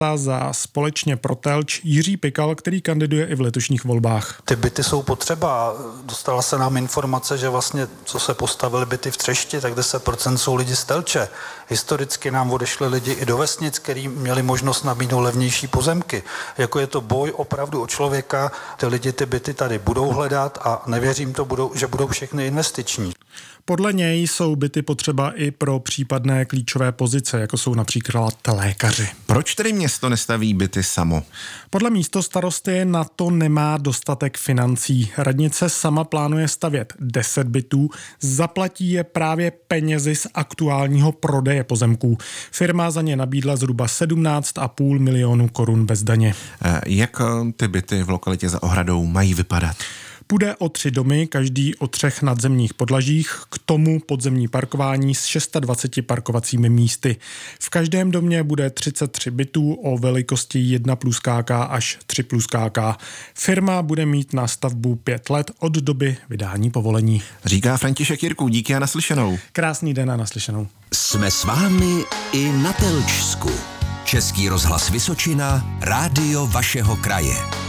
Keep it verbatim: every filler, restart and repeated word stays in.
za Společně pro Telč Jiří Pikal, který kandiduje i v letošních volbách. Ty byty jsou potřeba. Dostala se nám informace, že vlastně, co se postavily byty v Třešti, tak deset procent jsou lidi z Telče. Historicky nám odešli lidi i do vesnic, kteří měli možnost nabídnout levnější pozemky. Jako je to boj opravdu o člověka, ty lidi ty byty tady budou hledat a nevěřím to, budou, že budou všechny investiční. Podle něj jsou byty potřeba i pro případné klíčové pozice, jako jsou například lékaři. Proč tedy město nestaví byty samo? Podle místostarosty na to nemá dostatek financí. Radnice sama plánuje stavět deset bytů, zaplatí je právě penězi z aktuálního prodeje pozemků. Firma za ně nabídla zhruba sedmnáct a půl milionu korun bez daně. Jak ty byty v lokalitě za ohradou mají vypadat? Půjde o tři domy, každý o třech nadzemních podlažích, k tomu podzemní parkování s dvaceti šesti parkovacími místy. V každém domě bude třicet tři bytů o velikosti jedna plus K K až tři plus K K. Firma bude mít na stavbu pět let od doby vydání povolení. Říká František Jirků, díky a naslyšenou. Krásný den a naslyšenou. Jsme s vámi i na Telčsku. Český rozhlas Vysočina, rádio vašeho kraje.